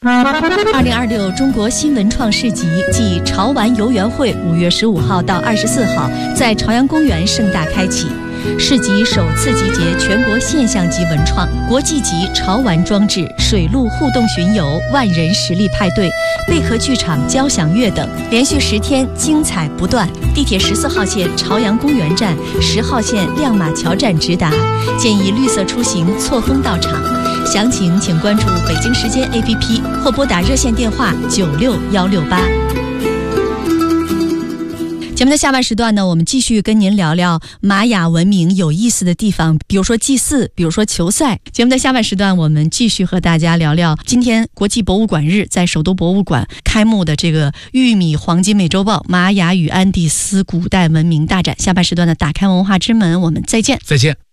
2026中国新文创市集暨潮玩游园会5月15号到24号在朝阳公园盛大开启。市集首次集结全国现象级文创、国际级潮玩装置、水陆互动巡游、万人实力派对、贝壳剧场交响乐等，连续10天精彩不断。地铁14号线朝阳公园站、10号线亮马桥站直达，建议绿色出行，错峰到场。详情请关注北京时间 APP 或拨打热线电话96168。节目的下半时段呢，我们继续跟您聊聊玛雅文明有意思的地方，比如说祭祀，比如说球赛。节目的下半时段，我们继续和大家聊聊今天国际博物馆日在首都博物馆开幕的这个玉米黄金美洲豹玛雅与安第斯古代文明大展。下半时段的打开文化之门，我们再见。 再见。